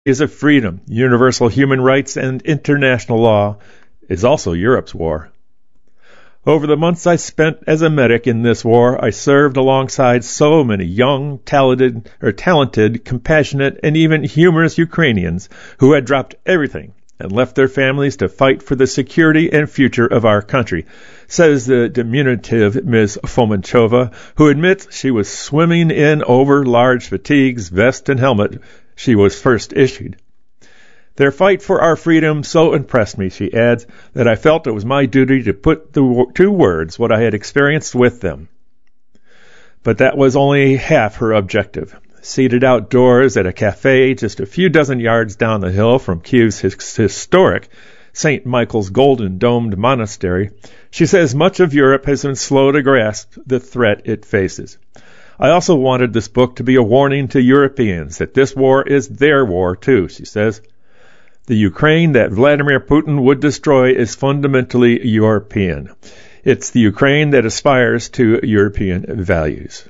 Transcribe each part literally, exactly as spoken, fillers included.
is of freedom, universal human rights, and international law is also Europe's war. Over the months I spent as a medic in this war, I served alongside so many young, talented, or talented, compassionate, and even humorous Ukrainians who had dropped everything and left their families to fight for the security and future of our country, says the diminutive Miz Fomenchova, who admits she was swimming in over large fatigues, vest, and helmet she was first issued. Their fight for our freedom so impressed me, she adds, that I felt it was my duty to put to words what I had experienced with them. But that was only half her objective. Seated outdoors at a cafe just a few dozen yards down the hill from Kiev's historic Saint Michael's Golden Domed Monastery, she says much of Europe has been slow to grasp the threat it faces. I also wanted this book to be a warning to Europeans that this war is their war too, she says. The Ukraine that Vladimir Putin would destroy is fundamentally European. It's the Ukraine that aspires to European values.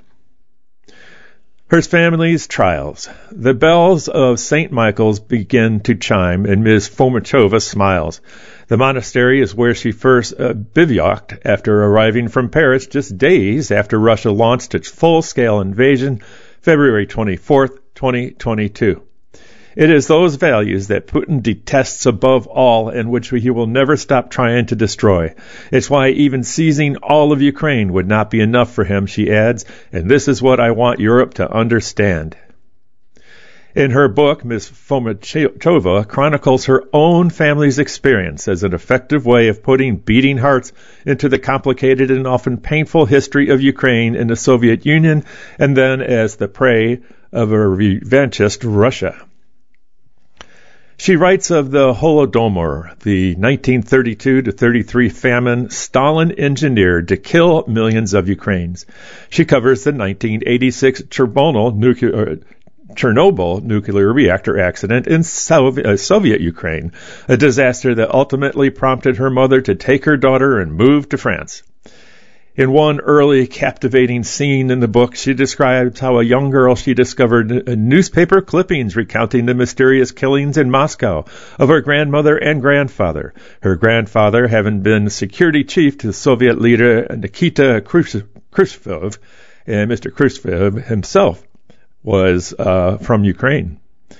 Her family's trials. The bells of Saint Michael's begin to chime, and Miz Fomenchova smiles. The monastery is where she first uh, bivouacked after arriving from Paris just days after Russia launched its full-scale invasion, February twenty-fourth, twenty twenty-two. It is those values that Putin detests above all and which he will never stop trying to destroy. It's why even seizing all of Ukraine would not be enough for him, she adds, and this is what I want Europe to understand. In her book, Miz Fomenchova chronicles her own family's experience as an effective way of putting beating hearts into the complicated and often painful history of Ukraine in the Soviet Union and then as the prey of a revanchist Russia. She writes of the Holodomor, the nineteen thirty-two to thirty-three famine Stalin engineered to kill millions of Ukrainians. She covers the nineteen eighty-six Chernobyl nuclear, Chernobyl nuclear reactor accident in Soviet, uh, Soviet Ukraine, a disaster that ultimately prompted her mother to take her daughter and move to France. In one early captivating scene in the book, she describes how a young girl she discovered newspaper clippings recounting the mysterious killings in Moscow of her grandmother and grandfather, her grandfather having been security chief to Soviet leader Nikita Khrushchev, and Mister Khrushchev himself was uh, from Ukraine.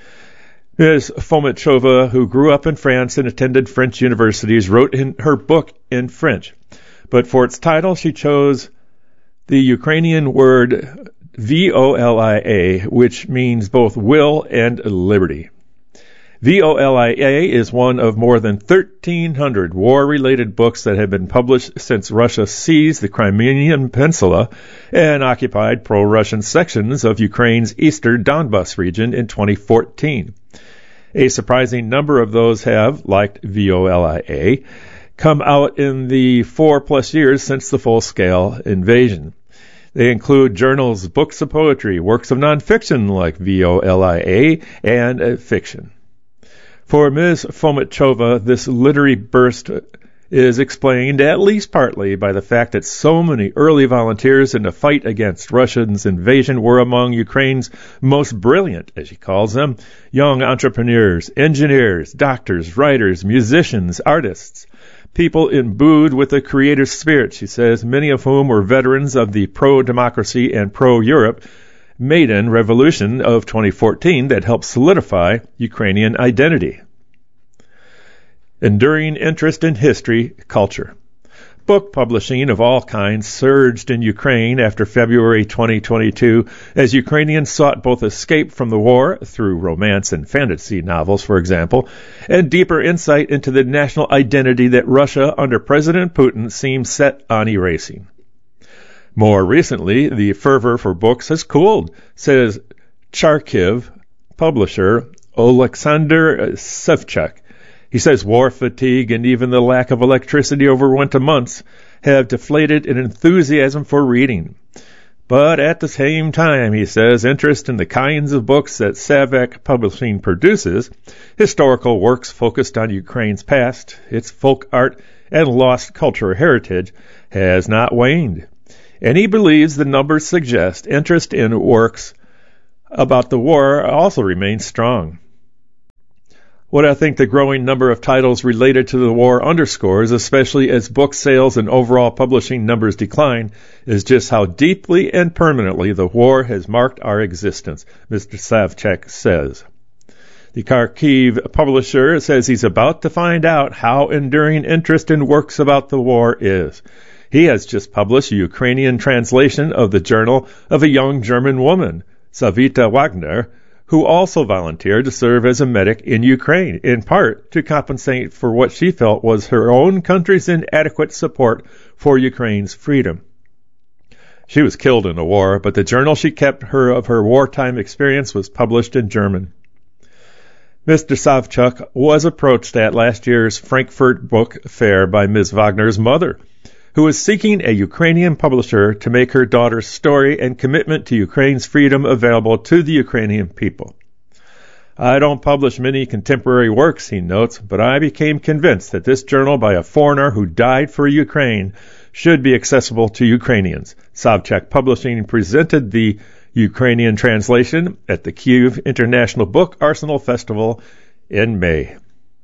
Miz Fomenchova, who grew up in France and attended French universities, wrote in her book in French. But for its title, she chose the Ukrainian word volia, which means both will and liberty. Volia is one of more than thirteen hundred war-related books that have been published since Russia seized the Crimean Peninsula and occupied pro-Russian sections of Ukraine's eastern Donbas region in twenty fourteen. A surprising number of those have, like Volia, come out in the four-plus years since the full-scale invasion. They include journals, books of poetry, works of nonfiction like Volia, and uh, fiction. For Miz Fomenchova, this literary burst is explained at least partly by the fact that so many early volunteers in the fight against Russia's invasion were among Ukraine's most brilliant, as she calls them, young entrepreneurs, engineers, doctors, writers, musicians, artists. People imbued with a creative spirit, she says, many of whom were veterans of the pro-democracy and pro-Europe Maidan Revolution of twenty fourteen that helped solidify Ukrainian identity. Enduring interest in history, culture. Book publishing of all kinds surged in Ukraine after February twenty twenty-two as Ukrainians sought both escape from the war through romance and fantasy novels, for example, and deeper insight into the national identity that Russia under President Putin seems set on erasing. More recently, the fervor for books has cooled, says Charkiv publisher Oleksandr Sevchuk. He says war fatigue and even the lack of electricity over winter months have deflated an enthusiasm for reading. But at the same time, he says, interest in the kinds of books that Savak Publishing produces, historical works focused on Ukraine's past, its folk art, and lost cultural heritage, has not waned. And he believes the numbers suggest interest in works about the war also remains strong. What I think the growing number of titles related to the war underscores, especially as book sales and overall publishing numbers decline, is just how deeply and permanently the war has marked our existence, Mister Savchuk says. The Kharkiv publisher says he's about to find out how enduring interest in works about the war is. He has just published a Ukrainian translation of the journal of a young German woman, Savita Wagner, who also volunteered to serve as a medic in Ukraine, in part to compensate for what she felt was her own country's inadequate support for Ukraine's freedom. She was killed in the war, but the journal she kept her of her wartime experience was published in German. Mister Savchuk was approached at last year's Frankfurt Book Fair by Miz Wagner's mother, who was seeking a Ukrainian publisher to make her daughter's story and commitment to Ukraine's freedom available to the Ukrainian people. I don't publish many contemporary works, he notes, but I became convinced that this journal by a foreigner who died for Ukraine should be accessible to Ukrainians. Savchuk Publishing presented the Ukrainian translation at the Kyiv International Book Arsenal Festival in May.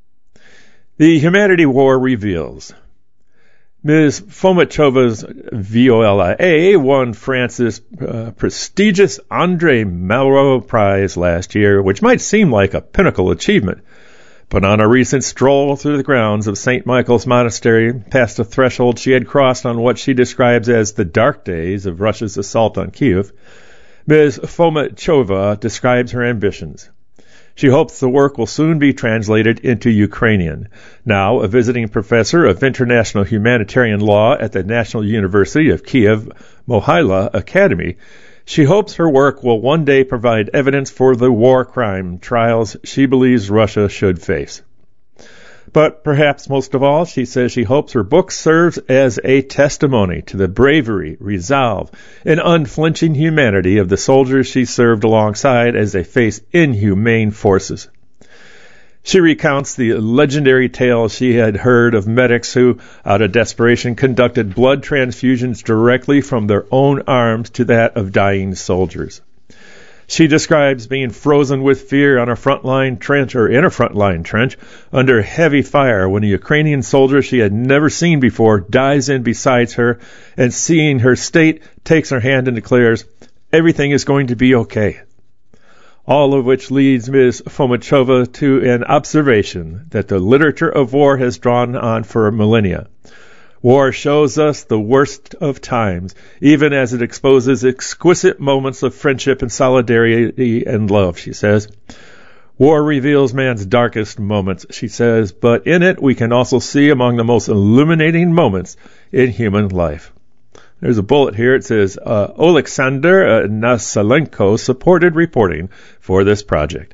The Humanity War reveals. Miz Fomichova's Viola A won France's uh, prestigious André Malraux Prize last year, which might seem like a pinnacle achievement. But on a recent stroll through the grounds of Saint Michael's Monastery, past a threshold she had crossed on what she describes as the dark days of Russia's assault on Kyiv, Miz Fomichova describes her ambitions. She hopes the work will soon be translated into Ukrainian. Now a visiting professor of international humanitarian law at the National University of Kyiv Mohyla Academy, she hopes her work will one day provide evidence for the war crime trials she believes Russia should face. But perhaps most of all, she says she hopes her book serves as a testimony to the bravery, resolve, and unflinching humanity of the soldiers she served alongside as they faced inhumane forces. She recounts the legendary tales she had heard of medics who, out of desperation, conducted blood transfusions directly from their own arms to that of dying soldiers. She describes being frozen with fear on a frontline trench or in a frontline trench under heavy fire when a Ukrainian soldier she had never seen before dives in beside her and, seeing her state, takes her hand and declares, "Everything is going to be okay." All of which leads Miz Fomichova to an observation that the literature of war has drawn on for millennia. War shows us the worst of times, even as it exposes exquisite moments of friendship and solidarity and love, she says. War reveals man's darkest moments, she says, but in it we can also see among the most illuminating moments in human life. There's a bullet here. It says, uh, Oleksandr uh, Nasalenko supported reporting for this project.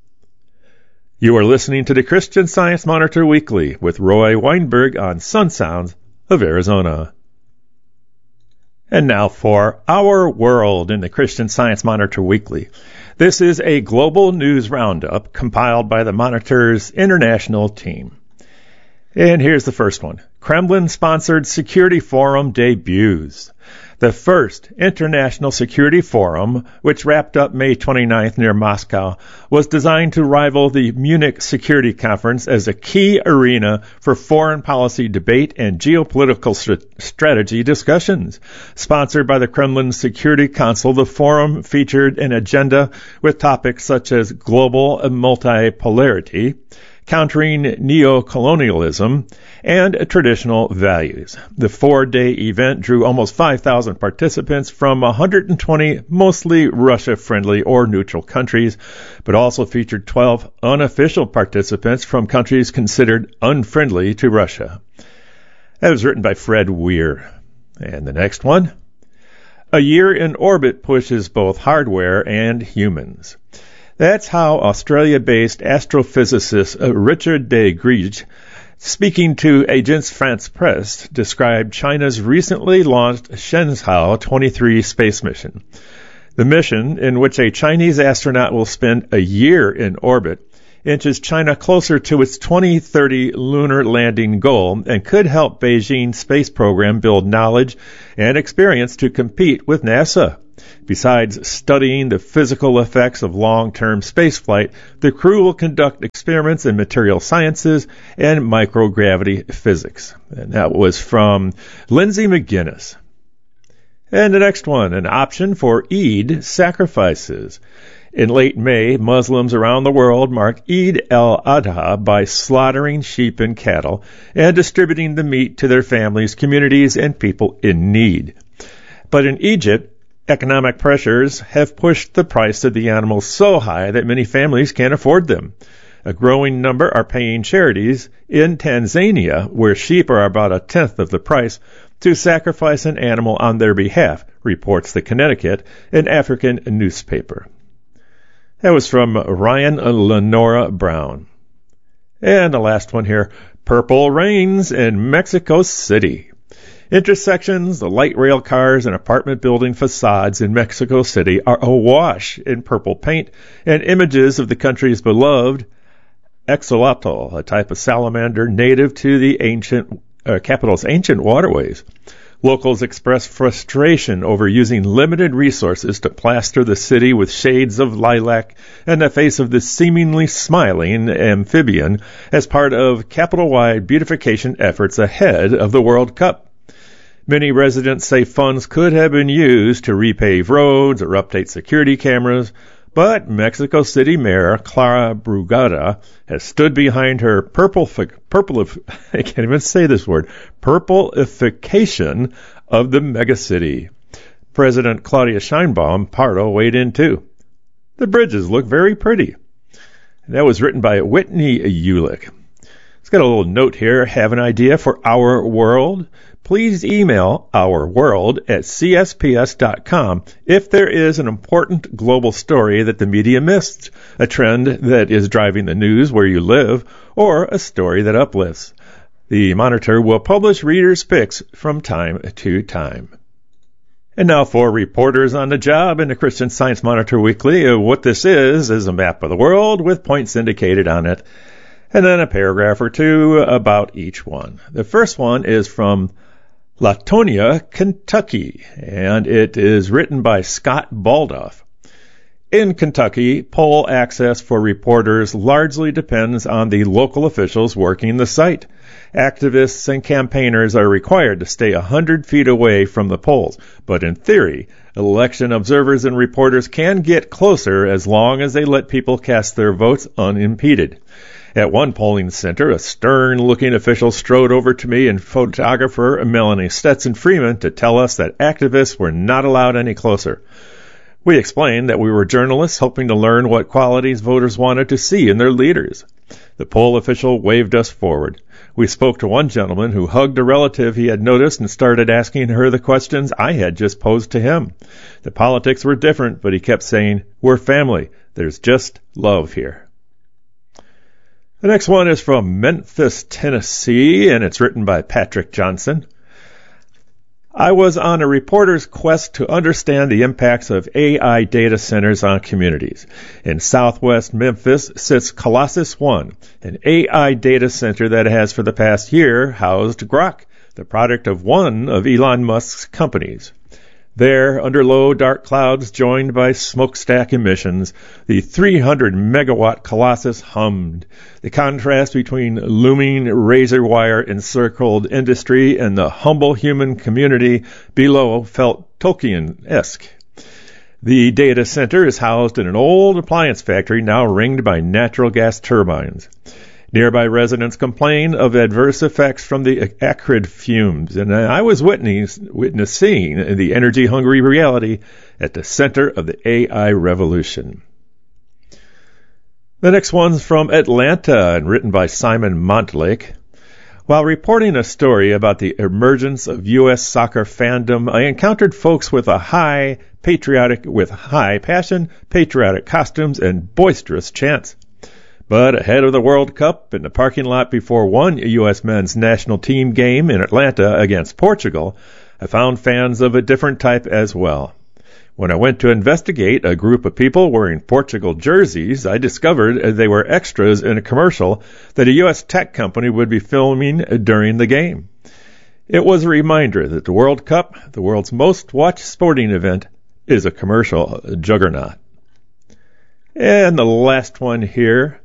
You are listening to the Christian Science Monitor Weekly with Roy Weinberg on Sun Sounds of Arizona. And now for Our World in the Christian Science Monitor Weekly. This is a global news roundup compiled by the Monitor's international team. And here's the first one. Kremlin-sponsored Security Forum debuts. The first International Security Forum, which wrapped up May twenty-ninth near Moscow, was designed to rival the Munich Security Conference as a key arena for foreign policy debate and geopolitical st- strategy discussions. Sponsored by the Kremlin Security Council, the forum featured an agenda with topics such as global multipolarity, countering neo-colonialism, and traditional values. The four-day event drew almost five thousand participants from one hundred twenty mostly Russia-friendly or neutral countries, but also featured twelve unofficial participants from countries considered unfriendly to Russia. That was written by Fred Weir. And the next one. A year in orbit pushes both hardware and humans. That's how Australia-based astrophysicist Richard de Grige, speaking to Agence France Presse, described China's recently launched Shenzhou twenty-three space mission. The mission, in which a Chinese astronaut will spend a year in orbit, inches China closer to its twenty thirty lunar landing goal and could help Beijing's space program build knowledge and experience to compete with NASA. Besides studying the physical effects of long-term spaceflight, the crew will conduct experiments in material sciences and microgravity physics. And that was from Lindsay McGinnis. And the next one, an option for Eid sacrifices. In late May, Muslims around the world mark Eid al-Adha by slaughtering sheep and cattle and distributing the meat to their families, communities, and people in need. But in Egypt, economic pressures have pushed the price of the animals so high that many families can't afford them. A growing number are paying charities in Tanzania, where sheep are about a tenth of the price, to sacrifice an animal on their behalf, reports the Connecticut, an African newspaper. That was from Ryan Lenora Brown. And the last one here, purple rains in Mexico City. Intersections, the light rail cars, and apartment building facades in Mexico City are awash in purple paint and images of the country's beloved axolotl, a type of salamander native to the ancient uh, capital's ancient waterways. Locals express frustration over using limited resources to plaster the city with shades of lilac in the face of this seemingly smiling amphibian as part of capital-wide beautification efforts ahead of the World Cup. Many residents say funds could have been used to repave roads or update security cameras, but Mexico City Mayor Clara Brugada has stood behind her purple, purple, I can't even say this word, purplification of the megacity. President Claudia Sheinbaum Pardo weighed in too. The bridges look very pretty. And that was written by Whitney Ulick. It's got a little note here. Have an idea for Our World? Please email ourworld at c s p s dot com if there is an important global story that the media missed, a trend that is driving the news where you live, or a story that uplifts. The Monitor will publish readers' picks from time to time. And now for reporters on the job in the Christian Science Monitor Weekly. What this is, is a map of the world with points indicated on it, and then a paragraph or two about each one. The first one is from Latonia, Kentucky, and it is written by Scott Baldoff. In Kentucky, poll access for reporters largely depends on the local officials working the site. Activists and campaigners are required to stay one hundred feet away from the polls, but in theory, election observers and reporters can get closer as long as they let people cast their votes unimpeded. At one polling center, a stern-looking official strode over to me and photographer Melanie Stetson Freeman to tell us that activists were not allowed any closer. We explained that we were journalists hoping to learn what qualities voters wanted to see in their leaders. The poll official waved us forward. We spoke to one gentleman who hugged a relative he had noticed and started asking her the questions I had just posed to him. The politics were different, but he kept saying, "We're family. There's just love here." The next one is from Memphis, Tennessee, and it's written by Patrick Johnson. I was on a reporter's quest to understand the impacts of A I data centers on communities. In southwest Memphis sits Colossus One, an A I data center that has for the past year housed Grok, the product of one of Elon Musk's companies. There, under low, dark clouds joined by smokestack emissions, the three hundred megawatt Colossus hummed. The contrast between looming razor wire encircled industry and the humble human community below felt Tolkien-esque. The data center is housed in an old appliance factory now ringed by natural gas turbines. Nearby residents complain of adverse effects from the acrid fumes, and I was witnessing the energy-hungry reality at the center of the A I revolution. The next one's from Atlanta and written by Simon Montlake. While reporting a story about the emergence of U S soccer fandom, I encountered folks with a high patriotic, with high passion, patriotic costumes, and boisterous chants. But ahead of the World Cup, in the parking lot before one U S men's national team game in Atlanta against Portugal, I found fans of a different type as well. When I went to investigate a group of people wearing Portugal jerseys, I discovered they were extras in a commercial that a U S tech company would be filming during the game. It was a reminder that the World Cup, the world's most watched sporting event, is a commercial juggernaut. And the last one here,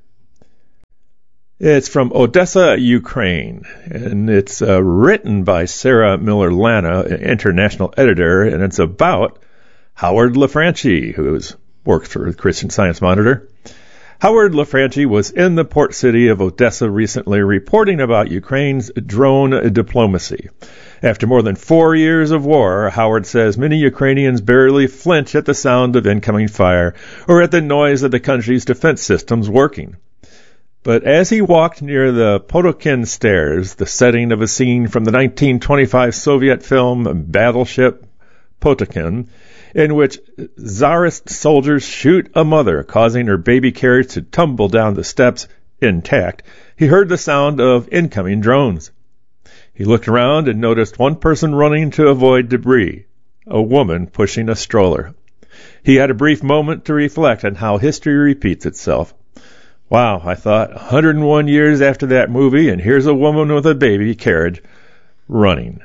it's from Odessa, Ukraine, and it's uh, written by Sarah Miller-Lana, international editor, and it's about Howard LaFranchi, who works for the Christian Science Monitor. Howard LaFranchi was in the port city of Odessa recently reporting about Ukraine's drone diplomacy. After more than four years of war, Howard says many Ukrainians barely flinch at the sound of incoming fire or at the noise of the country's defense systems working. But as he walked near the Potokin Stairs, the setting of a scene from the nineteen twenty-five Soviet film Battleship Potokin, in which Tsarist soldiers shoot a mother, causing her baby carriage to tumble down the steps intact, he heard the sound of incoming drones. He looked around and noticed one person running to avoid debris, a woman pushing a stroller. He had a brief moment to reflect on how history repeats itself. Wow, I thought, one hundred one years after that movie, and here's a woman with a baby carriage running.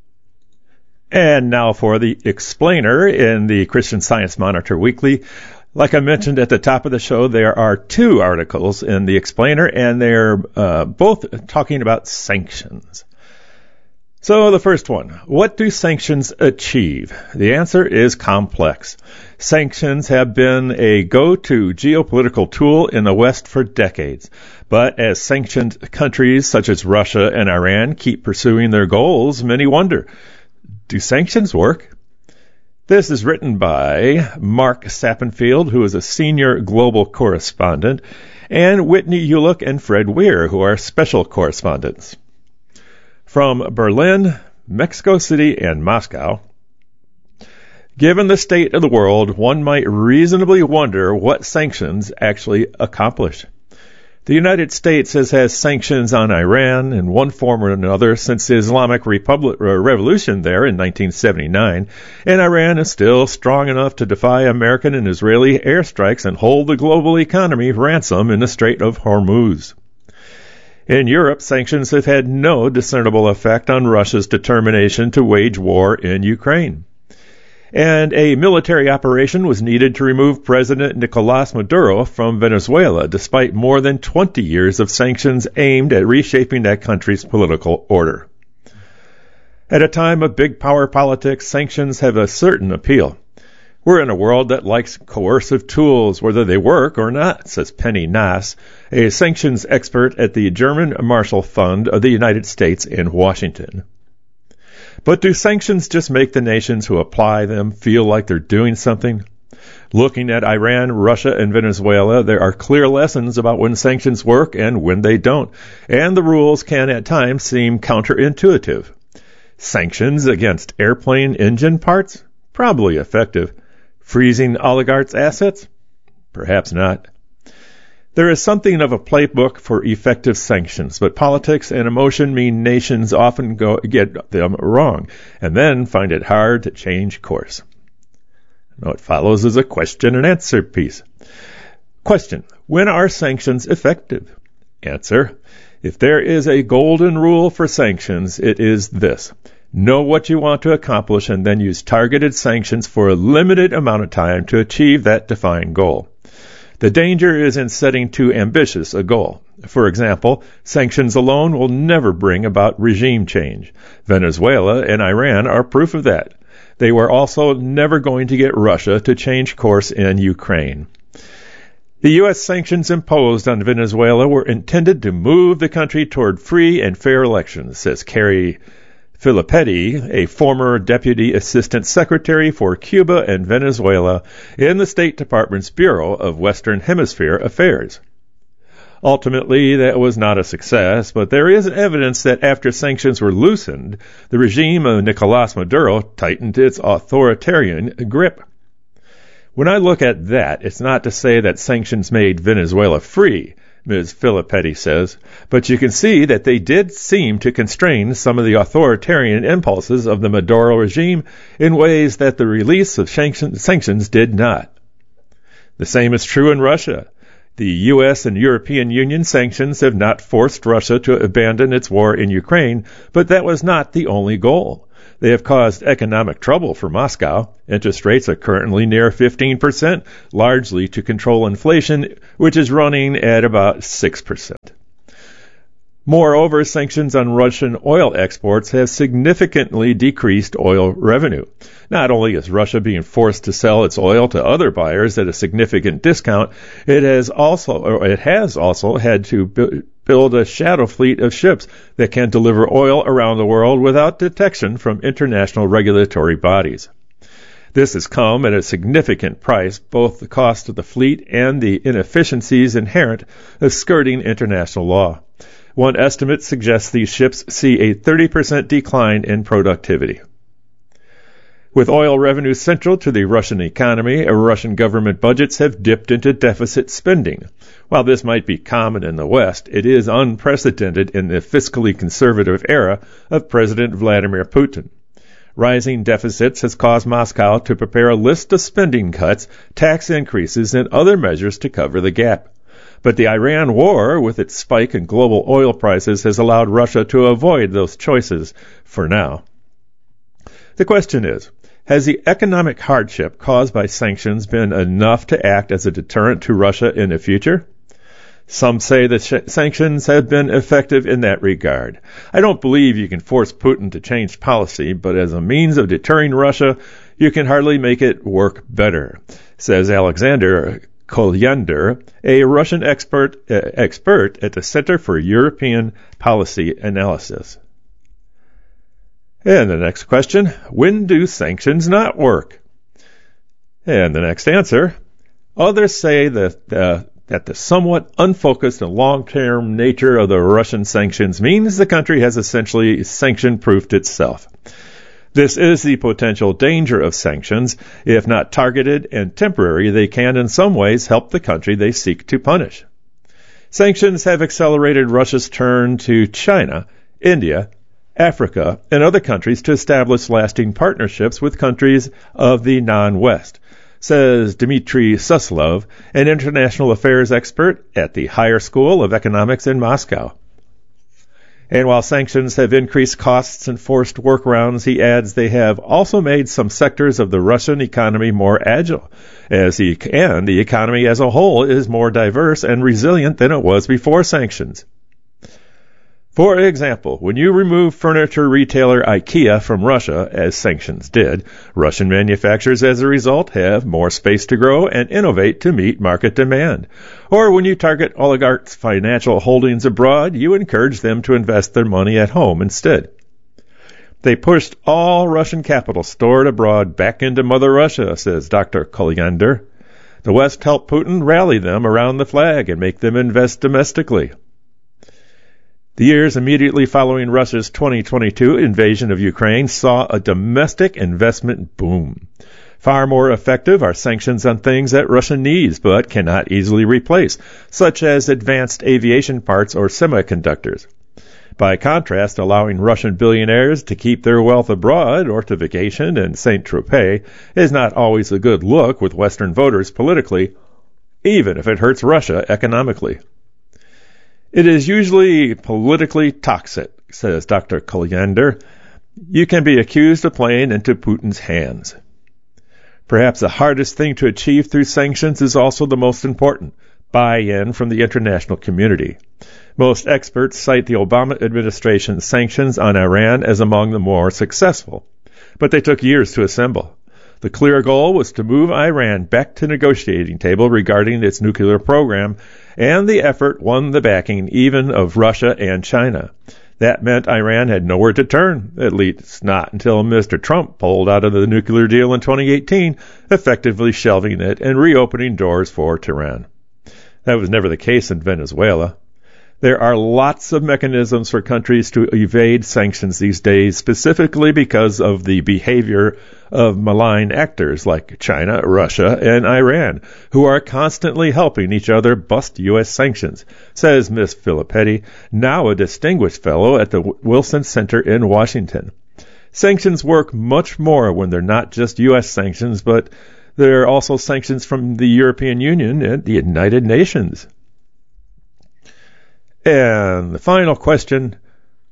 And now for the explainer in the Christian Science Monitor Weekly. Like I mentioned at the top of the show, there are two articles in the explainer, and they're uh, both talking about sanctions. So the first one, what do sanctions achieve? The answer is complex. Sanctions have been a go-to geopolitical tool in the West for decades. But as sanctioned countries such as Russia and Iran keep pursuing their goals, many wonder, do sanctions work? This is written by Mark Sappenfield, who is a senior global correspondent, and Whitney Ulick and Fred Weir, who are special correspondents. From Berlin, Mexico City, and Moscow, given the state of the world, one might reasonably wonder what sanctions actually accomplish. The United States has had sanctions on Iran in one form or another since the Islamic Republic, uh, Revolution there in nineteen seventy-nine, and Iran is still strong enough to defy American and Israeli airstrikes and hold the global economy ransom in the Strait of Hormuz. In Europe, sanctions have had no discernible effect on Russia's determination to wage war in Ukraine. And a military operation was needed to remove President Nicolas Maduro from Venezuela, despite more than twenty years of sanctions aimed at reshaping that country's political order. At a time of big power politics, sanctions have a certain appeal. We're in a world that likes coercive tools, whether they work or not, says Penny Nass, a sanctions expert at the German Marshall Fund of the United States in Washington. But do sanctions just make the nations who apply them feel like they're doing something? Looking at Iran, Russia, and Venezuela, there are clear lessons about when sanctions work and when they don't, and the rules can at times seem counterintuitive. Sanctions against airplane engine parts? Probably effective. Freezing oligarchs' assets? Perhaps not. There is something of a playbook for effective sanctions, but politics and emotion mean nations often go, get them wrong, and then find it hard to change course. Now what follows is a question and answer piece. Question: when are sanctions effective? Answer: if there is a golden rule for sanctions, it is this. Know what you want to accomplish and then use targeted sanctions for a limited amount of time to achieve that defined goal. The danger is in setting too ambitious a goal. For example, sanctions alone will never bring about regime change. Venezuela and Iran are proof of that. They were also never going to get Russia to change course in Ukraine. The U S sanctions imposed on Venezuela were intended to move the country toward free and fair elections, says Carrie Filippetti, a former Deputy Assistant Secretary for Cuba and Venezuela in the State Department's Bureau of Western Hemisphere Affairs. Ultimately, that was not a success, but there is evidence that after sanctions were loosened, the regime of Nicolas Maduro tightened its authoritarian grip. When I look at that, it's not to say that sanctions made Venezuela free, Miz Filippetti says, but you can see that they did seem to constrain some of the authoritarian impulses of the Maduro regime in ways that the release of sanctions did not. The same is true in Russia. The U S and European Union sanctions have not forced Russia to abandon its war in Ukraine, but that was not the only goal. They have caused economic trouble for Moscow. Interest rates are currently near fifteen percent, largely to control inflation, which is running at about six percent. Moreover, sanctions on Russian oil exports have significantly decreased oil revenue. Not only is Russia being forced to sell its oil to other buyers at a significant discount, it has also, or it has also had to bu- build a shadow fleet of ships that can deliver oil around the world without detection from international regulatory bodies. This has come at a significant price, both the cost of the fleet and the inefficiencies inherent of skirting international law. One estimate suggests these ships see a thirty percent decline in productivity. With oil revenue central to the Russian economy, Russian government budgets have dipped into deficit spending. While this might be common in the West, it is unprecedented in the fiscally conservative era of President Vladimir Putin. Rising deficits has caused Moscow to prepare a list of spending cuts, tax increases, and other measures to cover the gap. But the Iran war, with its spike in global oil prices, has allowed Russia to avoid those choices for now. The question is, has the economic hardship caused by sanctions been enough to act as a deterrent to Russia in the future? Some say that sh- sanctions have been effective in that regard. I don't believe you can force Putin to change policy, but as a means of deterring Russia, you can hardly make it work better, says Alexander Kolyander, a Russian expert uh, expert at the Center for European Policy Analysis. And the next question, when do sanctions not work? And the next answer, others say that, uh, that the somewhat unfocused and long-term nature of the Russian sanctions means the country has essentially sanction-proofed itself. This is the potential danger of sanctions. If not targeted and temporary, they can in some ways help the country they seek to punish. Sanctions have accelerated Russia's turn to China, India, Africa, and other countries to establish lasting partnerships with countries of the non-West, says Dmitry Suslov, an international affairs expert at the Higher School of Economics in Moscow. And while sanctions have increased costs and forced workarounds, he adds they have also made some sectors of the Russian economy more agile, as the, and the economy as a whole is more diverse and resilient than it was before sanctions. For example, when you remove furniture retailer IKEA from Russia, as sanctions did, Russian manufacturers as a result have more space to grow and innovate to meet market demand. Or when you target oligarchs' financial holdings abroad, you encourage them to invest their money at home instead. They pushed all Russian capital stored abroad back into Mother Russia, says Doctor Kolyander. The West helped Putin rally them around the flag and make them invest domestically. The years immediately following Russia's twenty twenty-two invasion of Ukraine saw a domestic investment boom. Far more effective are sanctions on things that Russia needs but cannot easily replace, such as advanced aviation parts or semiconductors. By contrast, allowing Russian billionaires to keep their wealth abroad or to vacation in Saint-Tropez is not always a good look with Western voters politically, even if it hurts Russia economically. It is usually politically toxic, says Doctor Kolyander. You can be accused of playing into Putin's hands. Perhaps the hardest thing to achieve through sanctions is also the most important, buy-in from the international community. Most experts cite the Obama administration's sanctions on Iran as among the more successful, but they took years to assemble. The clear goal was to move Iran back to the negotiating table regarding its nuclear program, and the effort won the backing even of Russia and China. That meant Iran had nowhere to turn, at least not until Mister Trump pulled out of the nuclear deal in twenty eighteen, effectively shelving it and reopening doors for Tehran. That was never the case in Venezuela. There are lots of mechanisms for countries to evade sanctions these days, specifically because of the behavior of malign actors like China, Russia, and Iran, who are constantly helping each other bust U S sanctions, says Miz Filippetti, now a distinguished fellow at the Wilson Center in Washington. Sanctions work much more when they're not just U S sanctions, but there are also sanctions from the European Union and the United Nations. And the final question,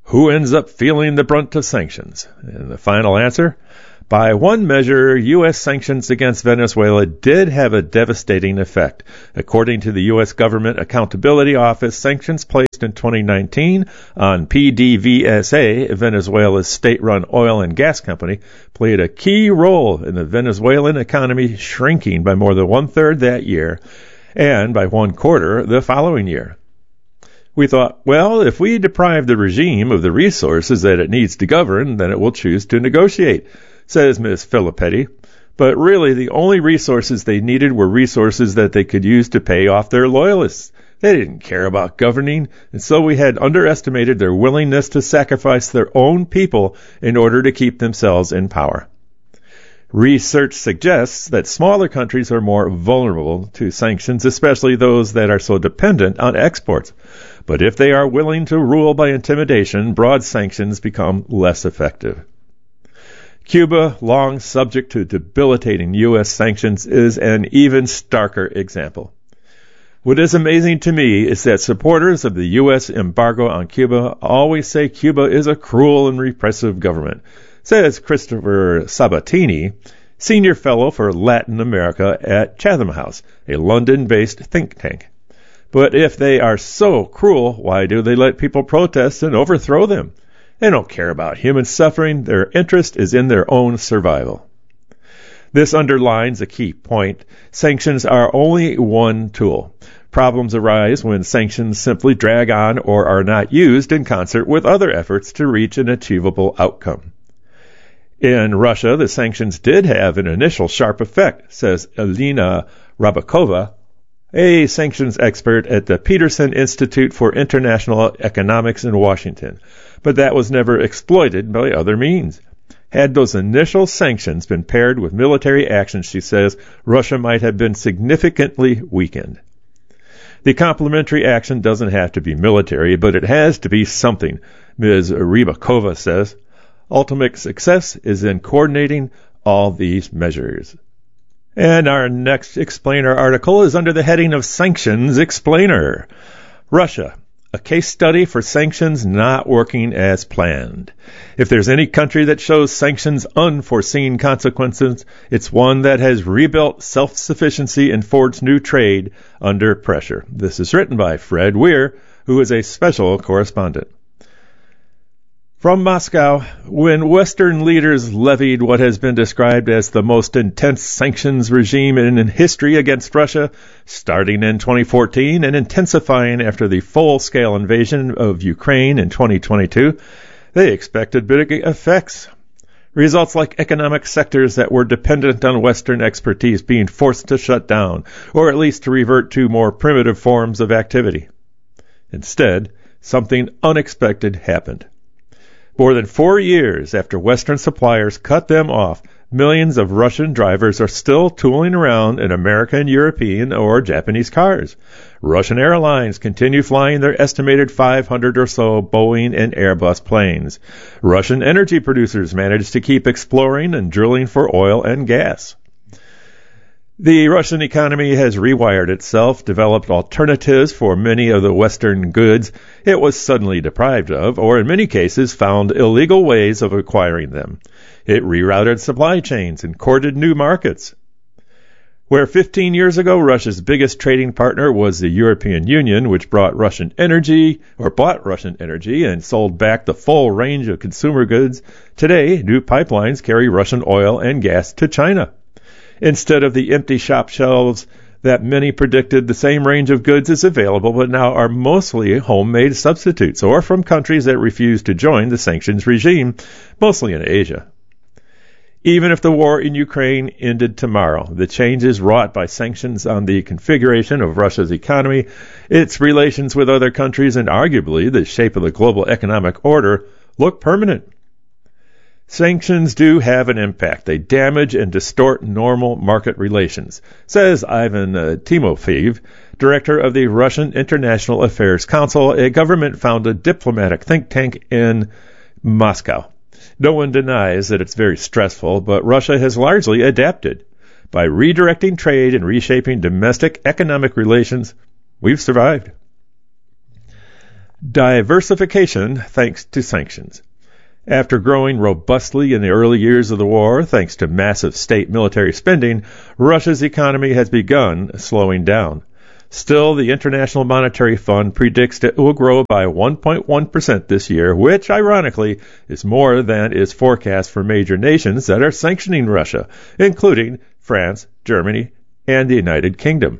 Who ends up feeling the brunt of sanctions? And the final answer, by one measure, U S sanctions against Venezuela did have a devastating effect. According to the U S Government Accountability Office, sanctions placed in twenty nineteen on P D V S A, Venezuela's state-run oil and gas company, played a key role in the Venezuelan economy shrinking by more than one-third that year and by one quarter the following year. We thought, well, if we deprive the regime of the resources that it needs to govern, then it will choose to negotiate, says Miz Filippetti. But really, the only resources they needed were resources that they could use to pay off their loyalists. They didn't care about governing, and so we had underestimated their willingness to sacrifice their own people in order to keep themselves in power. Research suggests that smaller countries are more vulnerable to sanctions, especially those that are so dependent on exports. But if they are willing to rule by intimidation, broad sanctions become less effective. Cuba, long subject to debilitating U S sanctions, is an even starker example. What is amazing to me is that supporters of the U S embargo on Cuba always say Cuba is a cruel and repressive government, says Christopher Sabatini, senior fellow for Latin America at Chatham House, a London-based think tank. But if they are so cruel, why do they let people protest and overthrow them? They don't care about human suffering. Their interest is in their own survival. This underlines a key point. Sanctions are only one tool. Problems arise when sanctions simply drag on or are not used in concert with other efforts to reach an achievable outcome. In Russia, the sanctions did have an initial sharp effect, says Elena Rabakova, a sanctions expert at the Peterson Institute for International Economics in Washington. But that was never exploited by other means. Had those initial sanctions been paired with military action, she says, Russia might have been significantly weakened. The complementary action doesn't have to be military, but it has to be something, Miz Rybakova says. Ultimate success is in coordinating all these measures. And our next Explainer article is under the heading of Sanctions Explainer. Russia, a case study for sanctions not working as planned. If there's any country that shows sanctions unforeseen consequences, it's one that has rebuilt self-sufficiency and forged new trade under pressure. This is written by Fred Weir, who is a special correspondent. From Moscow, when Western leaders levied what has been described as the most intense sanctions regime in history against Russia, starting in twenty fourteen and intensifying after the full-scale invasion of Ukraine in twenty twenty-two, they expected big effects. Results like economic sectors that were dependent on Western expertise being forced to shut down, or at least to revert to more primitive forms of activity. Instead, something unexpected happened. More than four years after Western suppliers cut them off, millions of Russian drivers are still tooling around in American, European, or Japanese cars. Russian airlines continue flying their estimated five hundred or so Boeing and Airbus planes. Russian energy producers manage to keep exploring and drilling for oil and gas. The Russian economy has rewired itself, developed alternatives for many of the Western goods it was suddenly deprived of, or in many cases found illegal ways of acquiring them. It rerouted supply chains and courted new markets. Where fifteen years ago Russia's biggest trading partner was the European Union, which brought Russian energy, or bought Russian energy, and sold back the full range of consumer goods, today new pipelines carry Russian oil and gas to China. Instead of the empty shop shelves that many predicted, the same range of goods is available, but now are mostly homemade substitutes, or from countries that refuse to join the sanctions regime, mostly in Asia. Even if the war in Ukraine ended tomorrow, the changes wrought by sanctions on the configuration of Russia's economy, its relations with other countries, and arguably the shape of the global economic order, look permanent. Sanctions do have an impact. They damage and distort normal market relations, says Ivan uh, Timofeyev, director of the Russian International Affairs Council, a government-founded diplomatic think tank in Moscow. No one denies that it's very stressful, but Russia has largely adapted. By redirecting trade and reshaping domestic economic relations, we've survived. Diversification thanks to sanctions. After growing robustly in the early years of the war, thanks to massive state military spending, Russia's economy has begun slowing down. Still, the International Monetary Fund predicts it will grow by one point one percent this year, which, ironically, is more than is forecast for major nations that are sanctioning Russia, including France, Germany, and the United Kingdom.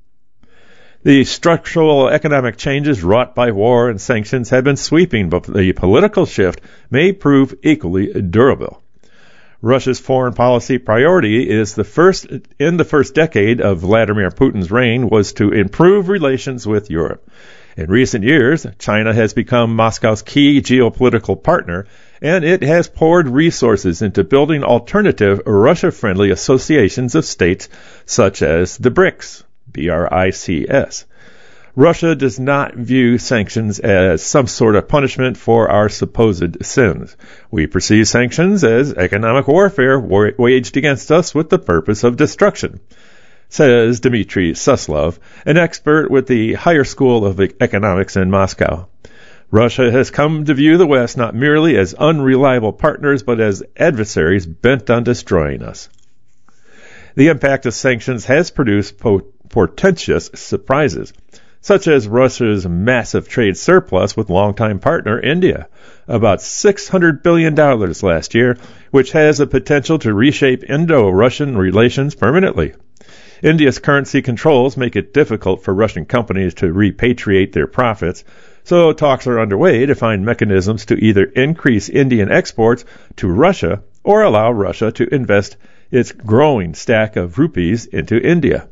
The structural economic changes wrought by war and sanctions have been sweeping, but the political shift may prove equally durable. Russia's foreign policy priority is the first in the first decade of Vladimir Putin's reign was to improve relations with Europe. In recent years, China has become Moscow's key geopolitical partner, and it has poured resources into building alternative Russia-friendly associations of states such as the BRICS. B R I C S. Russia does not view sanctions as some sort of punishment for our supposed sins. We perceive sanctions as economic warfare waged against us with the purpose of destruction, says Dmitry Suslov, an expert with the Higher School of Economics in Moscow. Russia has come to view the West not merely as unreliable partners, but as adversaries bent on destroying us. The impact of sanctions has produced po- portentous surprises, such as Russia's massive trade surplus with longtime partner India, about six hundred billion dollars last year, which has the potential to reshape Indo-Russian relations permanently. India's currency controls make it difficult for Russian companies to repatriate their profits, so talks are underway to find mechanisms to either increase Indian exports to Russia or allow Russia to invest its growing stack of rupees into India.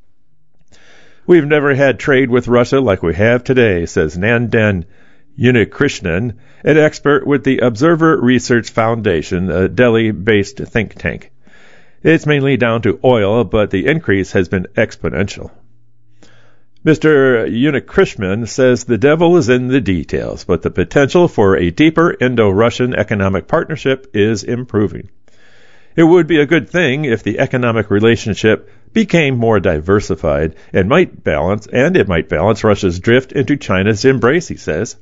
We've never had trade with Russia like we have today, says Nandan Unikrishnan, an expert with the Observer Research Foundation, a Delhi-based think tank. It's mainly down to oil, but the increase has been exponential. Mister Unikrishnan says the devil is in the details, but the potential for a deeper Indo-Russian economic partnership is improving. It would be a good thing if the economic relationship became more diversified and might balance, and it might balance Russia's drift into China's embrace, he says.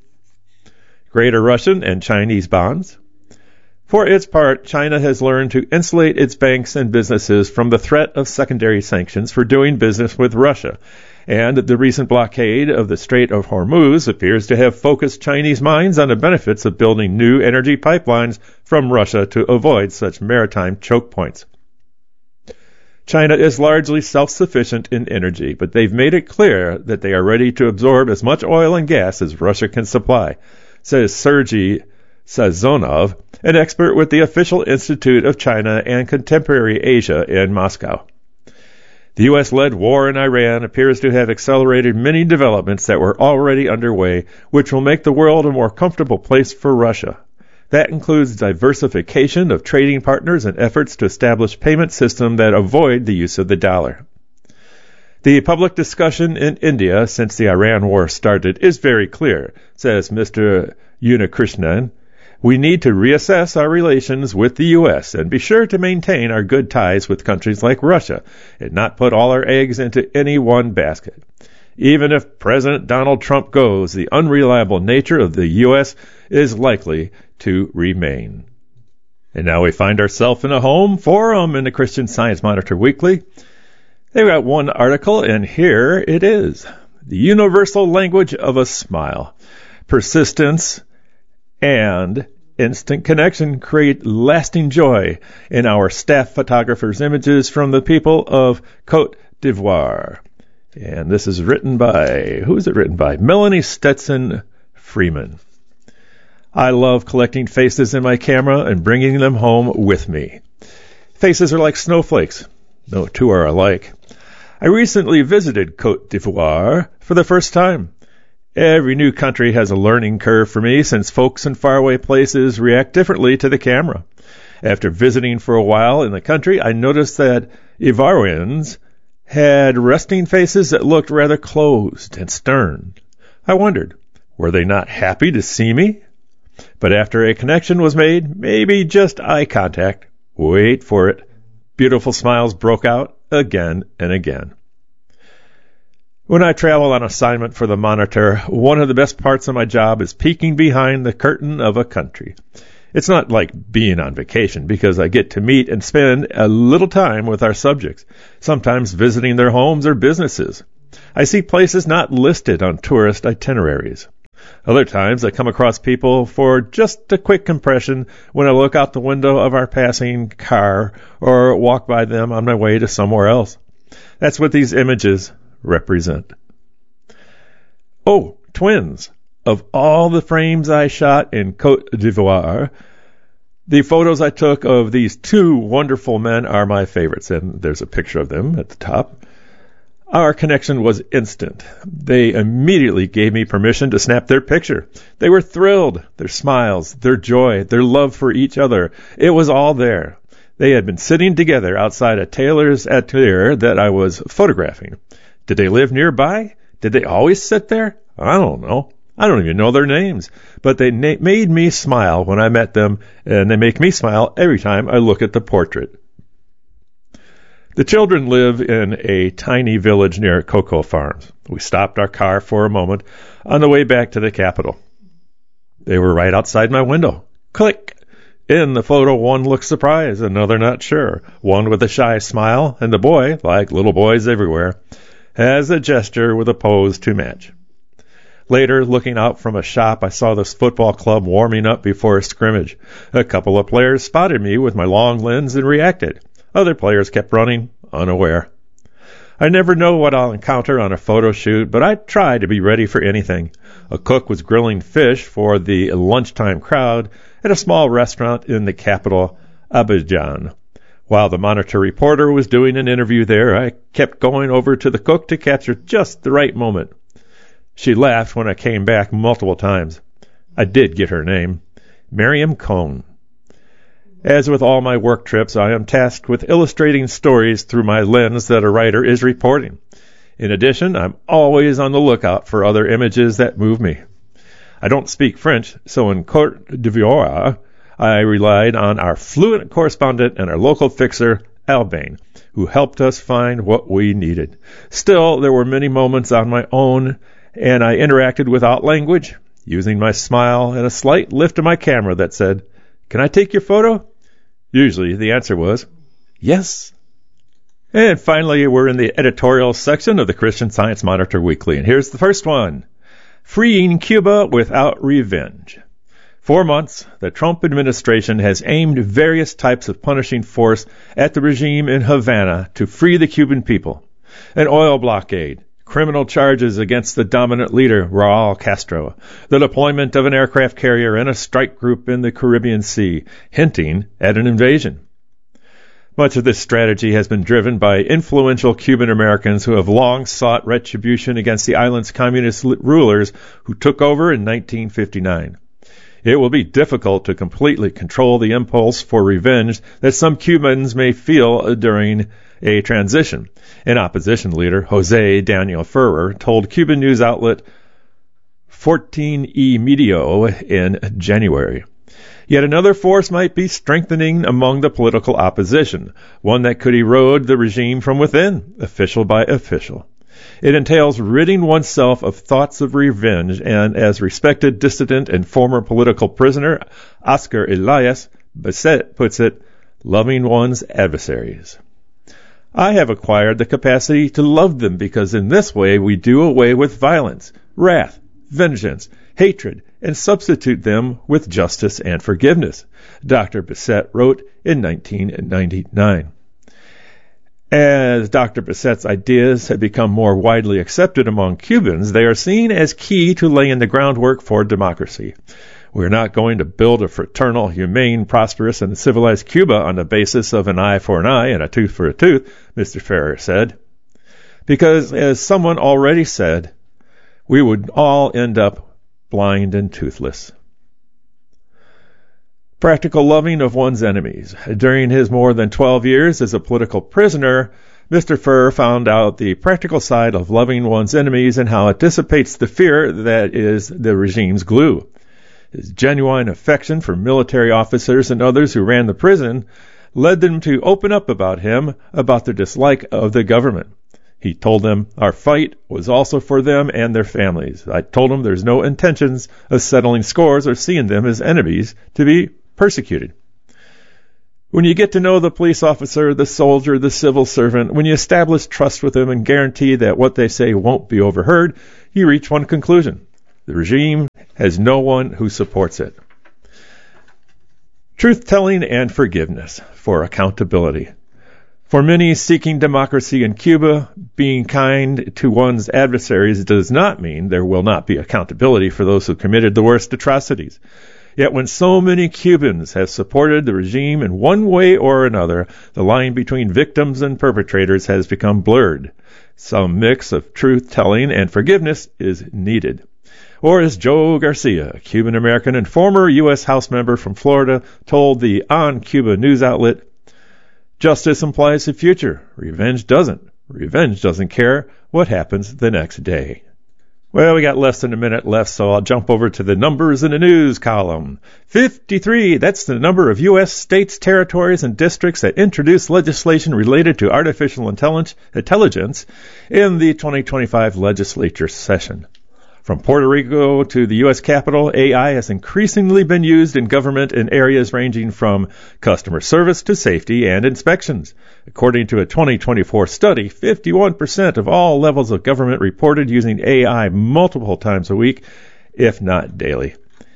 Greater Russian and Chinese bonds. For its part, China has learned to insulate its banks and businesses from the threat of secondary sanctions for doing business with Russia, and the recent blockade of the Strait of Hormuz appears to have focused Chinese minds on the benefits of building new energy pipelines from Russia to avoid such maritime choke points. China is largely self-sufficient in energy, but they've made it clear that they are ready to absorb as much oil and gas as Russia can supply, says Sergei Sazonov, an expert with the Official Institute of China and Contemporary Asia in Moscow. The U S-led war in Iran appears to have accelerated many developments that were already underway, which will make the world a more comfortable place for Russia. That includes diversification of trading partners and efforts to establish payment systems that avoid the use of the dollar. The public discussion in India since the Iran war started is very clear, says Mister Unikrishnan. We need to reassess our relations with the U S and be sure to maintain our good ties with countries like Russia and not put all our eggs into any one basket. Even if President Donald Trump goes, the unreliable nature of the U S is likely to remain. And now we find ourselves in a home forum in the Christian Science Monitor Weekly. They've got one article, and here it is. The universal language of a smile. Persistence and instant connection create lasting joy in our staff photographer's images from the people of Côte d'Ivoire. And this is written by, who is it written by? Melanie Stetson Freeman. I love collecting faces in my camera and bringing them home with me. Faces are like snowflakes. No two are alike. I recently visited Côte d'Ivoire for the first time. Every new country has a learning curve for me, since folks in faraway places react differently to the camera. After visiting for a while in the country, I noticed that Ivorians had resting faces that looked rather closed and stern. I wondered, were they not happy to see me? But after a connection was made, maybe just eye contact, wait for it, beautiful smiles broke out again and again. When I travel on assignment for the Monitor, one of the best parts of my job is peeking behind the curtain of a country. It's not like being on vacation because I get to meet and spend a little time with our subjects, sometimes visiting their homes or businesses. I see places not listed on tourist itineraries. Other times I come across people for just a quick impression when I look out the window of our passing car or walk by them on my way to somewhere else. That's what these images represent. Oh, twins. Of all the frames I shot in Côte d'Ivoire, the photos I took of these two wonderful men are my favorites, and there's a picture of them at the top. Our connection was instant. They immediately gave me permission to snap their picture. They were thrilled. Their smiles, their joy, their love for each other, it was all there. They had been sitting together outside a tailor's atelier that I was photographing. Did they live nearby? Did they always sit there? I don't know. I don't even know their names. But they na- made me smile when I met them, and they make me smile every time I look at the portrait. The children live in a tiny village near Cocoa Farms. We stopped our car for a moment on the way back to the capital. They were right outside my window. Click! In the photo, one looks surprised, another not sure. One with a shy smile, and the boy, like little boys everywhere, has a gesture with a pose to match. Later, looking out from a shop, I saw this football club warming up before a scrimmage. A couple of players spotted me with my long lens and reacted. Other players kept running, unaware. I never know what I'll encounter on a photo shoot, but I try to be ready for anything. A cook was grilling fish for the lunchtime crowd at a small restaurant in the capital, Abidjan. While the Monitor reporter was doing an interview there, I kept going over to the cook to capture just the right moment. She laughed when I came back multiple times. I did get her name, Miriam Cohn. As with all my work trips, I am tasked with illustrating stories through my lens that a writer is reporting. In addition, I'm always on the lookout for other images that move me. I don't speak French, so in Côte d'Ivoire, I relied on our fluent correspondent and our local fixer, Albane, who helped us find what we needed. Still, there were many moments on my own, and I interacted without language, using my smile and a slight lift of my camera that said, "Can I take your photo?" Usually the answer was, yes. And finally, we're in the editorial section of the Christian Science Monitor Weekly, and here's the first one. Freeing Cuba without revenge. For months, the Trump administration has aimed various types of punishing force at the regime in Havana to free the Cuban people. An oil blockade, criminal charges against the dominant leader, Raul Castro, the deployment of an aircraft carrier and a strike group in the Caribbean Sea, hinting at an invasion. Much of this strategy has been driven by influential Cuban Americans who have long sought retribution against the island's communist rulers who took over in nineteen fifty-nine. It will be difficult to completely control the impulse for revenge that some Cubans may feel during a transition. An opposition leader, Jose Daniel Ferrer, told Cuban news outlet fourteen E Medio in January. Yet another force might be strengthening among the political opposition, one that could erode the regime from within, official by official. It entails ridding oneself of thoughts of revenge, and as respected dissident and former political prisoner Oscar Elias Bisset puts it, loving one's adversaries. I have acquired the capacity to love them because in this way we do away with violence, wrath, vengeance, hatred, and substitute them with justice and forgiveness, Doctor Bisset wrote in nineteen ninety-nine. As Doctor Bisset's ideas have become more widely accepted among Cubans, they are seen as key to laying the groundwork for democracy. We're not going to build a fraternal, humane, prosperous, and civilized Cuba on the basis of an eye for an eye and a tooth for a tooth, Mister Ferrer said. Because, as someone already said, we would all end up blind and toothless. Practical loving of one's enemies. During his more than twelve years as a political prisoner, Mister Ferrer found out the practical side of loving one's enemies and how it dissipates the fear that is the regime's glue. His genuine affection for military officers and others who ran the prison led them to open up about him, about their dislike of the government. He told them our fight was also for them and their families. I told them there's no intentions of settling scores or seeing them as enemies to be persecuted. When you get to know the police officer, the soldier, the civil servant, when you establish trust with them and guarantee that what they say won't be overheard, you reach one conclusion. The regime has no one who supports it. Truth-telling and forgiveness for accountability. For many seeking democracy in Cuba, being kind to one's adversaries does not mean there will not be accountability for those who committed the worst atrocities. Yet when so many Cubans have supported the regime in one way or another, the line between victims and perpetrators has become blurred. Some mix of truth-telling and forgiveness is needed. Or as Joe Garcia, a Cuban-American and former U S House member from Florida, told the On Cuba news outlet, "Justice implies a future. Revenge doesn't. Revenge doesn't care what happens the next day." Well, we got less than a minute left, so I'll jump over to the numbers in the news column. fifty-three, that's the number of U S states, territories, and districts that introduced legislation related to artificial intelligence in the twenty twenty-five legislature session. From Puerto Rico to the U S Capitol, A I has increasingly been used in government in areas ranging from customer service to safety and inspections. According to a twenty twenty-four study, fifty-one percent of all levels of government reported using A I multiple times a week, if not daily.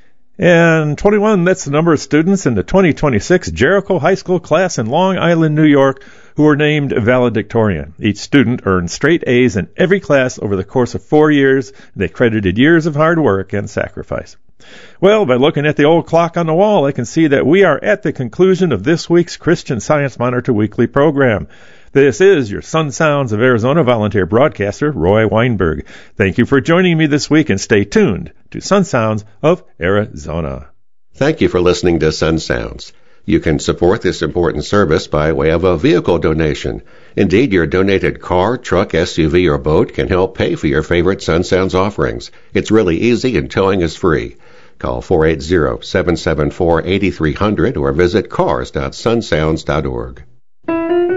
And twenty-one, that's the number of students in the twenty twenty-six Jericho High School class in Long Island, New York, who were named valedictorian. Each student earned straight A's in every class over the course of four years. They credited years of hard work and sacrifice. Well, by looking at the old clock on the wall, I can see that we are at the conclusion of this week's Christian Science Monitor weekly program. This is your Sun Sounds of Arizona volunteer broadcaster, Roy Weinberg. Thank you for joining me this week, and stay tuned to Sun Sounds of Arizona. Thank you for listening to Sun Sounds. You can support this important service by way of a vehicle donation. Indeed, your donated car, truck, S U V, or boat can help pay for your favorite Sun Sounds offerings. It's really easy and towing is free. Call four eight zero, seven seven four, eight three zero zero or visit cars dot sun sounds dot org.